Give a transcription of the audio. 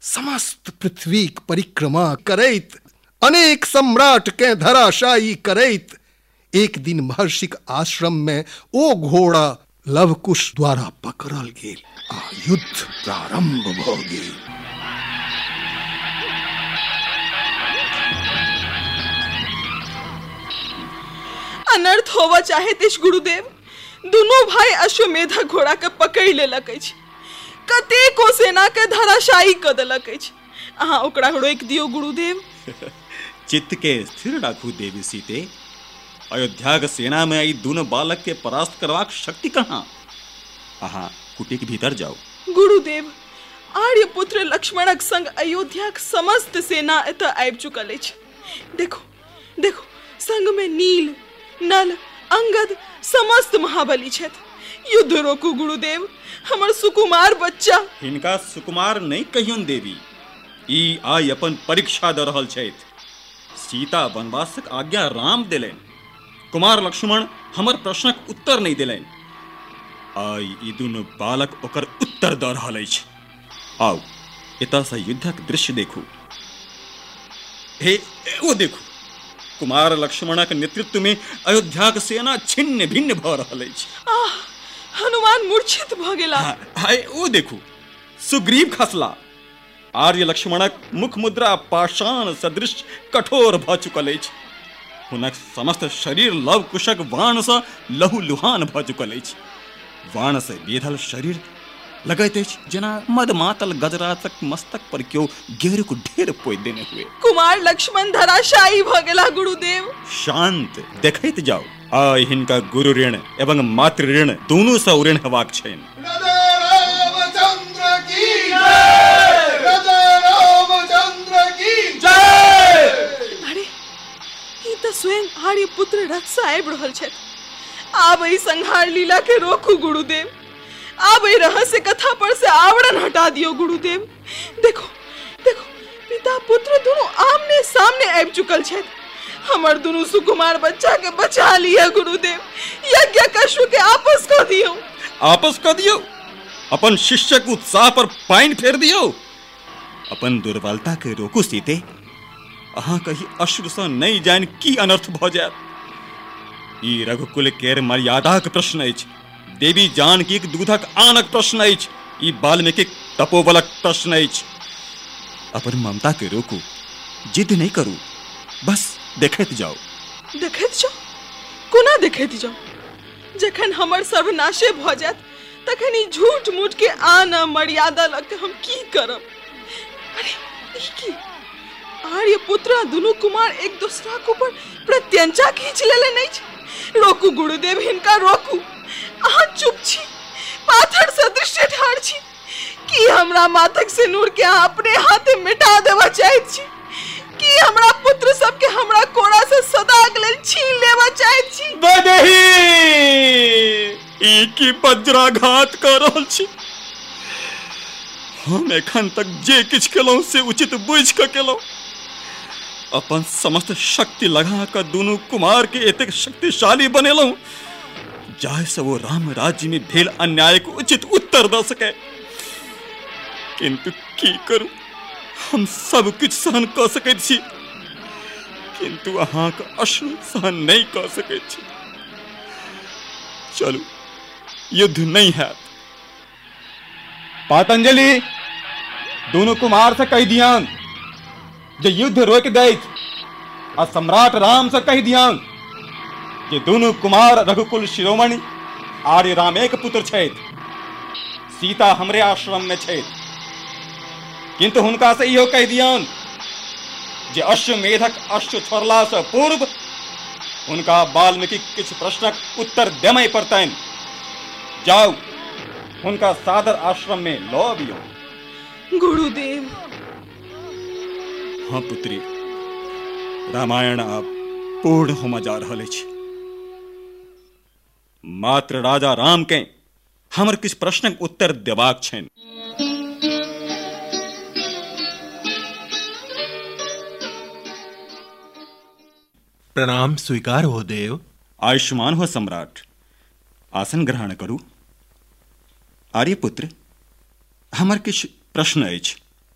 समस्त पृथ्वी परिक्रमा करैत, अनेक सम्राट के धराशायी करैत, एक दिन महर्षिक आश्रम में ओ घोड़ा लवकुश द्वारा पकड़ल गेल आ युद्ध प्रारंभ भ गेल। अनर्थ होवा चाहे तिश गुरुदेव, दोनों भाई अश्वमेध घोड़ा के पकड़ लेलक अछि, कतेको सेना के धराशायी क देलक अछि। अहाँ ओकरा रोकि दियौ गुरुदेव। चित्त के स्थिर राखू देवी सीते। अयोध्या के सेना में ई दोनों बालक के परास्त करबाक शक्ति कहाँ? अहाँ कुटी के भीतर जाओ। गुरुदेव, आर्यपुत्र लक्ष्मणक संग अयोध्या के समस्त सेना एतऽ आबि चुकल अछि। देखो देखो, संग में नील, नल, अंगद समस्त महाबली छथि। युद्ध रोकू गुरुदेव, हमर सुकुमार बच्चा। हिनका सुकुमार नहीं कहियौन देवी, ई आइ अपन परीक्षा द रहल छथि। सीता वनवासक आज्ञा राम देलनि, कुमार लक्ष्मण हमर प्रश्नक उत्तर नहीं देलनि। आइ ई दुनू बालक ओकर उत्तर द रहल अछि। आओ एतऽ सँ युद्धक दृश्य देखू। हे ओ देखू, कुमार लक्ष्मणक नेतृत्व में अयोध्या के सेना छिन्न भिन्न भ रहल अछि। हनुमान मूर्छित भ गेला। हाय ओ देखू, सुग्रीव खसला। आर्य लक्ष्मणक मुख मुद्रा पाषाण सदृश कठोर भ चुकल अछि। हुनक समस्त शरीर लव कुशक बाण सँ लहूलुहान भ चुकल अछि। बाण से बेधल शरीर लगैत अछि जेना मदमातल गजराजक मस्तक पर केओ घेरुक ढेर पोति देने हुए। कुमार लक्ष्मण धराशायी भ गेला गुरुदेव। शांत, देखैत जाओ। आइ हिनका गुरु ऋण एवं मातृ ऋण दोनों सँ ऋण हेबाक छनि। अरे, ई तऽ स्वयं आर्यपुत्र रथ सँ आबि रहल छथि। आब एहि संहार लीला के रोकू गुरुदेव। आब एहि रहस्य कथा पर से आवरण हटा दियो गुरुदेव। देखो देखो, पिता पुत्र दोनों आमने सामने आबि चुकल छथि। हमर दोनों सुकुमार बच्चा के बचा लिया गुरुदेव। यज्ञकश्व के आपस क दियो। आपस क दियो? अपन शिष्यक उत्साह पर पानि फेर दियो। अपन दुर्बलता के रोकू सीते। अहाँ कही अश्रु सँ नहीं जानि की अनर्थ भ जायत। ई रघुकुल केर मर्यादाक प्रश्न अछि। देवी जानकीक दूधक आनक प्रश्न अछि। ई वाल्मीकिक तपोबलक प्रश्न अछि। अपन ममता के रोकू, जिद नहीं करू, बस देखैत जाओ। देखैत जाओ? कोना देखैत जाओ? जखन हमर सर्वनाशे भ जायत तखन ई झूठ मूठ के आन मर्यादा लग हम की करब? अरे ई की? आर्यपुत्र दुनू कुमार एक दूसरा के ऊपर प्रत्यंचा खींच लेले नहीं छै। रोकू गुरुदेव, हिनका रोकू। अहाँ चुप छी, पाथर सदृश ठाढ़ छी। की हमरा माथक सिनूर के अहाँ अपने हाथे मिटा देवा चाहैत छी? की हमरा पुत्र सबके हमरा कोड़ा से सदाक लेल छीन लेवा चाहैत छी? बदही ई की वज्राघात कर रहल छी। हम एखन तक जे किछ केलहुं से उचित बुझ के केलहुं। अपन समस्त शक्ति लगा कर दोनों कुमार के एतेक शक्तिशाली बनेलहुं जाहि से वो राम राज्य में भेल अन्याय को उचित उत्तर द सके। किंतु की करूं, हम सब कुछ सहन कर सकैत छी, किंतु अहाँ के अश्रु सहन नहीं कर सकैत छी। चलू, युद्ध नहीं है। पातंजलि दोनों कुमार से कह दियान जे युद्ध रोक दैत, आ सम्राट राम से कह दियान जे दोनों कुमार रघुकुल शिरोमणि आर्य रामेक पुत्र छथि। सीता हमरे आश्रम में छथि, किंतु हुनका से इहो कह दियान जे अश्वमेधक अश्व छोड़ला से पूर्व हुनका वाल्मीकि किछु प्रश्नक उत्तर देमय पड़तनि। जाओ, हुनका सादर आश्रम में लऽ अबियौ। गुरुदेव। हाँ पुत्री, रामायण आब पूर्ण होमा जा रहल अछि। मात्र राजा राम के हमर किछ प्रश्नक उत्तर देबाक छनि। प्रणाम स्वीकार हो देव। आयुष्मान हो सम्राट, आसन ग्रहण करू। आर्यपुत्र, हमर किछ प्रश्न अछि।